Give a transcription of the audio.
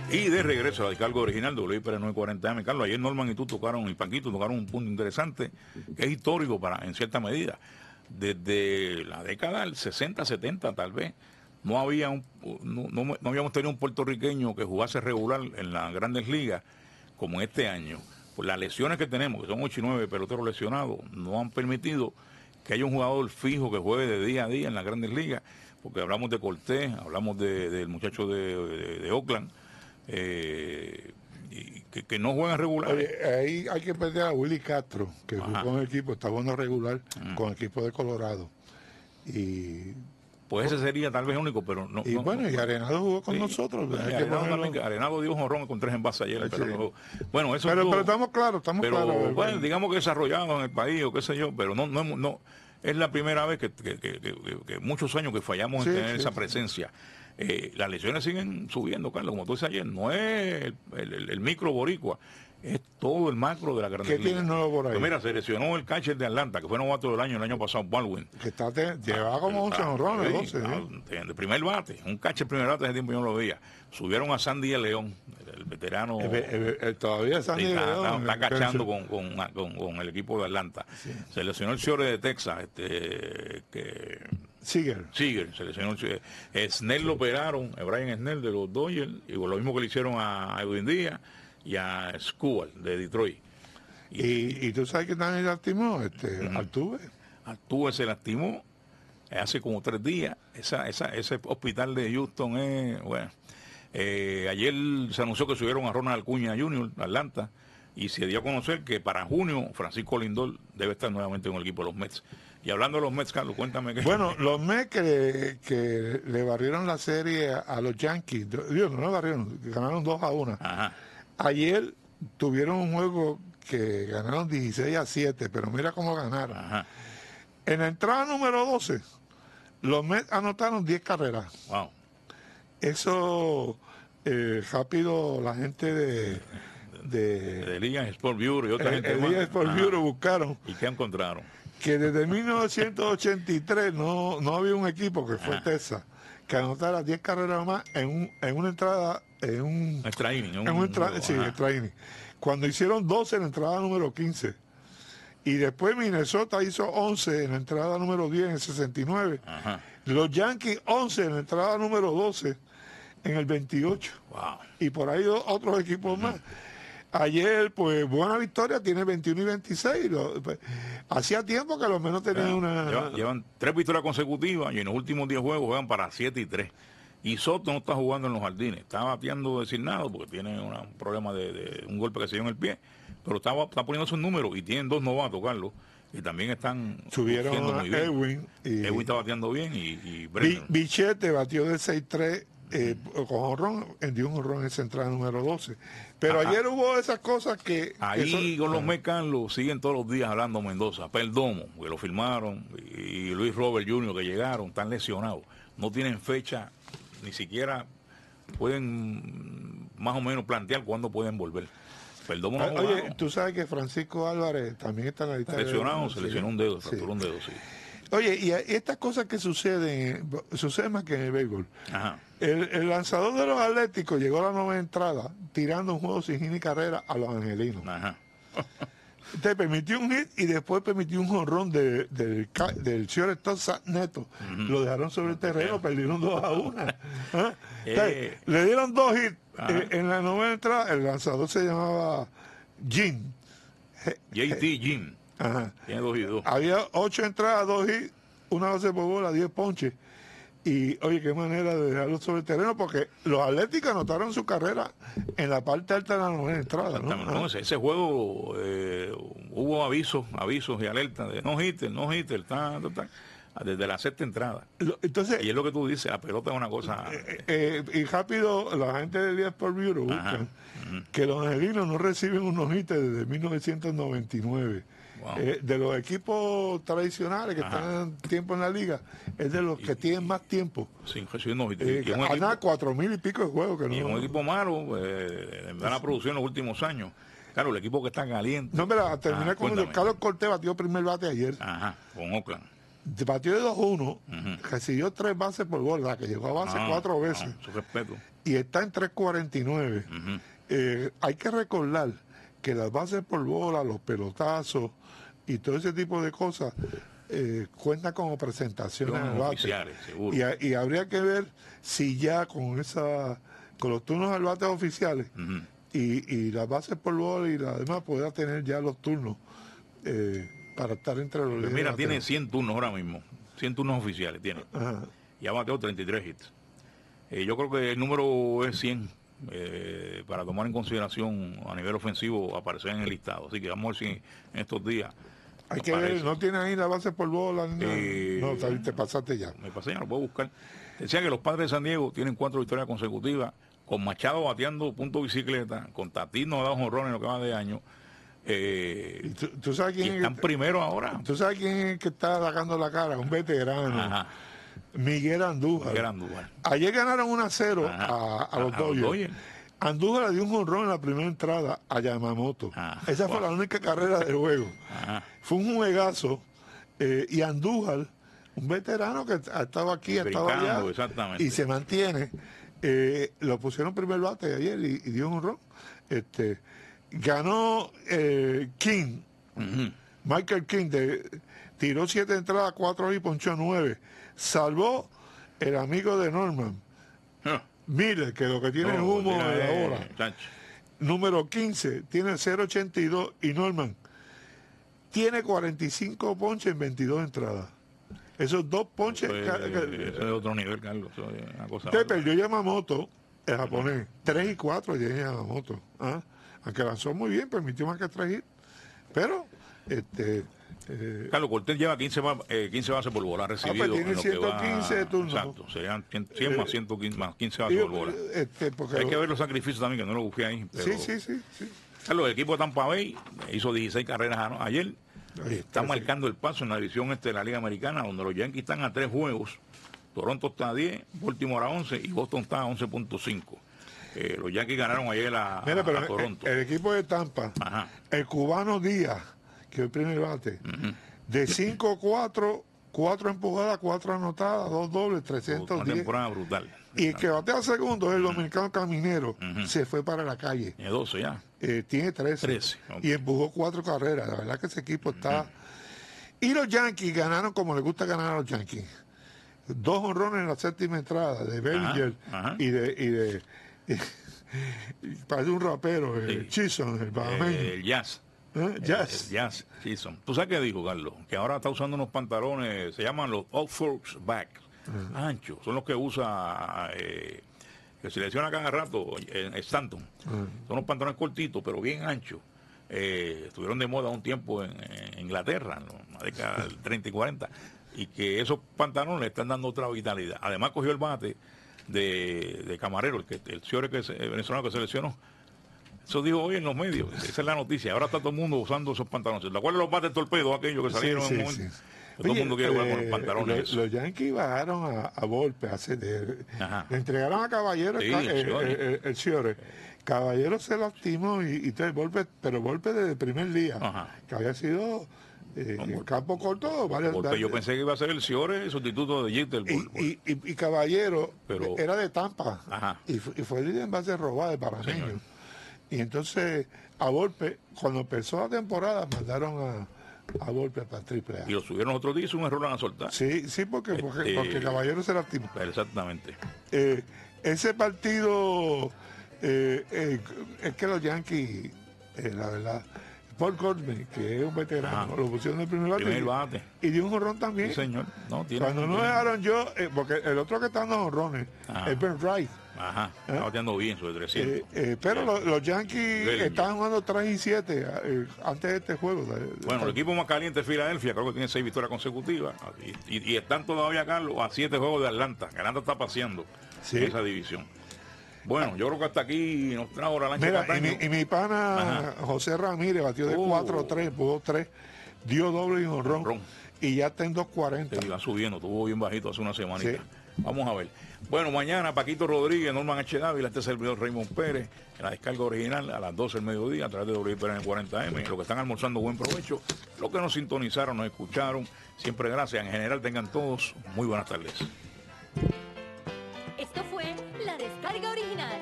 Y de regreso al cargo original de WIPR 940M. Carlos, ayer Norman y tú tocaron, y Paquito tocaron un punto interesante que es histórico en cierta medida. Desde la década del 60, 70 tal vez, no habíamos tenido un puertorriqueño que jugase regular en las grandes ligas como este año. Pues las lesiones que tenemos, que son 8 y 9 peloteros lesionados, no han permitido que haya un jugador fijo que juegue de día a día en las grandes ligas, porque hablamos de Cortés, hablamos del muchacho de Oakland, y que no juegan regular. Oye, ahí hay que perder a Willy Castro, que jugó con el equipo, está jugando regular con el equipo de Colorado. Y pues ese sería tal vez único, pero no. Y bueno, y Arenado jugó con nosotros. Sí, Arenado dio un jonrón con 3 envases ayer. Sí. Bueno, eso pero estamos claros, Bueno, digamos que desarrollado en el país o qué sé yo, pero no es la primera vez que muchos años que fallamos en tener esa presencia. Las lesiones siguen subiendo, Carlos, como tú dices ayer, no es el micro boricua, es todo el macro de la Grandes Ligas. ¿Qué tiene nuevo por ahí? Pues mira, se lesionó el catcher de Atlanta, que fue novato del año pasado, Baldwin. Que llevaba como 11 honrones, 12. De primer bate, un catcher primer bate, ese tiempo yo no lo veía. Subieron a Sandy de León, el veterano. Todavía Sandy de León. Está cachando con el equipo de Atlanta. Sí. Se lesionó el Ciore de Texas, Seager, se lesionó. Snell lo operaron, Brian Snell de los Dodgers, y lo mismo que le hicieron a Edwin Díaz y a Skubal de Detroit. Y tú sabes que también lastimó Altuve. Altuve se lastimó hace como 3 días. Ese hospital de Houston es, bueno. Ayer se anunció que subieron a Ronald Acuña Jr. a Atlanta, y se dio a conocer que para junio Francisco Lindor debe estar nuevamente en el equipo de los Mets. Y hablando de los Mets, Carlos, cuéntame. Bueno, los Mets que le barrieron la serie a los Yankees, Dios, no le barrieron, ganaron 2-1. Ajá. Ayer tuvieron un juego que ganaron 16-7, pero mira cómo ganaron. Ajá. En la entrada número 12, los Mets anotaron 10 carreras. Wow. Eso, rápido, la gente de Liga Sport Bureau y otra gente Liga Sport Bureau buscaron. ¿Y qué encontraron? Que desde 1983 no había un equipo, que fue Texas, que anotara 10 carreras más en una entrada, extra inning. Extra inning. Cuando hicieron 12 en la entrada número 15. Y después Minnesota hizo 11 en la entrada número 10 en el 69. Ajá. Los Yankees 11 en la entrada número 12 en el 28. Wow. Y por ahí otros equipos más. Ayer, pues, buena victoria, tiene 21 y 26. Hacía tiempo que a lo menos tenían Llevan 3 victorias consecutivas y en los últimos 10 juegos juegan para 7-3. Y Soto no está jugando en los jardines, está bateando designado porque tiene un problema de un golpe que se dio en el pie, pero está poniendo sus números, y tienen 2 novatos, Carlos, y también están subieron a muy bien. Edwin está bateando bien y Bichette batió de 6-3 con jonrón, dio un jonrón en esa entrada número 12. Pero ayer hubo esas cosas que... Ahí con los Mets, Carlos, siguen todos los días hablando Mendoza, Perdomo, que lo firmaron, y Luis Robert Jr., que llegaron, están lesionados, no tienen fecha, ni siquiera pueden más o menos plantear cuándo pueden volver. Perdomo no. Oye, tú sabes que Francisco Álvarez también está en la lista. Lesionado, se lesionó un dedo, fracturó un dedo, sí. Oye, y estas cosas que suceden más que en el béisbol. Ajá. El lanzador de los Atléticos llegó a la 9ª entrada tirando un juego sin hit ni carrera a los angelinos. Ajá. Te permitió un hit y después permitió un jonrón del shortstop Neto. Lo dejaron sobre el terreno, perdieron 2-1. Le dieron 2 hits en la 9ª entrada. El lanzador se llamaba Jim. JT Jim. Ajá. Tiene 2 y 2. Había 8 entradas, 2 hits, 1 base por bola, 10 ponches. Y oye, qué manera de dejarlo sobre el terreno, porque los Atléticos anotaron su carrera en la parte alta de la 9ª entrada, ¿no? Entonces, ese juego hubo avisos y alertas de no hitter, desde la 6ª entrada. Entonces, y es lo que tú dices, la pelota es una cosa. Y rápido, la gente del Liga Sport Bureau buscan que los angelinos no reciben unos hitters desde 1999. Wow. De los equipos tradicionales que están tiempo en la liga, es de los que tienen más tiempo. Sí, recibiendo ganan 4,000 y pico de juegos. Que no, y un equipo malo, da la producción en los últimos años. Claro, el equipo que está caliente. No, pero terminé con Carlos Cortés batió primer bate ayer. Ajá, con Oakland. batió de 2-1, recibió 3 bases por bola, que llegó a base 4 veces. Su respeto. Y está en 3.49. Hay que recordar que las bases por bola, los pelotazos y todo ese tipo de cosas cuentan como presentaciones al bate. Oficiales, seguro. Y habría que ver si ya con los turnos al bate oficiales y las bases por bola y la demás pueda tener ya los turnos para estar entre los líderes. Mira, tiene 100 turnos ahora mismo, 100 turnos oficiales tiene. Ya bateó 33 hits. Yo creo que el número es 100 para tomar en consideración a nivel ofensivo aparecer en el listado. Así que vamos a ver si en estos días hay que ver, no tiene ahí la base por bola. No, te pasaste ya. Me pasé, ya lo puedo buscar. Decía que los Padres de San Diego tienen 4 victorias consecutivas, con Machado bateando punto bicicleta, con Tatis no ha dado jonrón en lo que va de año. ¿Tú sabes quién están primero ahora? ¿Tú sabes quién es que está sacando la cara? Un veterano. Miguel Andújar. Ayer ganaron 1-0 a los Dodgers. Andújar le dio un jonrón en la primera entrada a Yamamoto. Esa fue la única carrera del juego. Fue un juegazo. Y Andújar, un veterano que ha estado aquí, ha estado allá y se mantiene. Lo pusieron primer bate ayer y dio un jonrón. Ganó King, Michael King, tiró 7 entradas, 4 y ponchó 9. Salvó el amigo de Norman, Miller, que lo que tiene es humo de ahora. Número 15, tiene 0.82 y Norman tiene 45 ponches en 22 entradas. Esos 2 ponches... Eso es otro nivel, Carlos. Eso es una cosa perdió Yamamoto, el japonés. 3 y 4 tiene Yamamoto. Aunque lanzó muy bien, permitió más que 3 hits. Pero, Carlos Cortés lleva 15 bases por bola recibido. Pues tiene 115 de turno. Exacto, serían 100 más 115 más 15 bases por bola. Hay que ver los sacrificios también, que no lo busqué ahí. Pero, sí. Carlos, el equipo de Tampa Bay hizo 16 carreras ayer. Está marcando el paso en la división de la Liga Americana, donde los Yankees están a 3 juegos. Toronto está a 10, Baltimore a 11 y Boston está a 11.5. Los Yankees ganaron ayer a Toronto. El equipo de Tampa, el cubano Díaz, que es el primer bate, de 5-4, 4 empujadas, 4 anotadas, 2 dobles, 310. Una temporada brutal. Y el que batea segundo es el dominicano Caminero, se fue para la calle. Tiene 12 ya. Tiene 13. Y empujó 4 carreras. La verdad que ese equipo está... Y los Yankees ganaron como les gusta ganar a los Yankees. 2 jonrones en la 7ª entrada de Bellinger y parece un rapero, Chisholm, el bahameño. El Jazz. Jazz Chisholm. ¿Tú sabes qué dijo, Carlos? Que ahora está usando unos pantalones, se llaman los off-forks back, anchos. Son los que usa, que se lesiona cada rato, en Stanton. Son unos pantalones cortitos, pero bien anchos. Estuvieron de moda un tiempo en Inglaterra, en la década del 30 y 40. Y que esos pantalones le están dando otra vitalidad. Además cogió el bate de Camarero, el señor venezolano que se lesionó. Eso dijo hoy en los medios, esa es la noticia. Ahora está todo el mundo usando esos pantalones. ¿Te acuerdas los bates torpedos aquellos que salieron en un momento? Todo el mundo quiere jugar con los pantalones. Los Yankees bajaron a Volpe, le entregaron a Caballero el Ciore. Caballero se lastimó y Volpe, pero Volpe desde el primer día, que había sido... campo corto, porque yo pensé que iba a ser el Ciore, el sustituto de Jeter. Y Caballero era de Tampa y fue líder en base robada de panameño. Y entonces a Volpe, cuando empezó la temporada, mandaron a Volpe para AAA. Y lo subieron otro día, hizo un error en la soltada. Sí, porque Caballero se lastimó. Exactamente. Ese partido es que los Yankees, la verdad, Paul Goldman, que es un veterano, lo pusieron en el primer bate. Y dio un jonrón también. Sí, señor. Cuando no dejaron yo, porque el otro que está dando jonrones es Ben Wright. Está bateando bien sobre 300. Pero los Yankees estaban jugando 3 y 7 antes de este juego. Bueno, el equipo más caliente es Filadelfia, creo que tiene 6 victorias consecutivas. Y están todavía, Carlos, a 7 juegos de Atlanta. Atlanta está paseando en esa división. Bueno, yo creo que hasta aquí nos trajo la lancha. Mira, y mi pana José Ramírez batió de 4-3, pudo 3, dio doble y jonrón. Y ya está en 2.40. Se iba subiendo, estuvo bien bajito hace una semanita. Vamos a ver. Bueno, mañana Paquito Rodríguez, Norman H. Dávila, este servidor Raymond Pérez, en la descarga original a las 12 del mediodía a través de WIPR 40M. Los que están almorzando, buen provecho. Los que nos sintonizaron, nos escucharon, siempre gracias. En general tengan todos muy buenas tardes.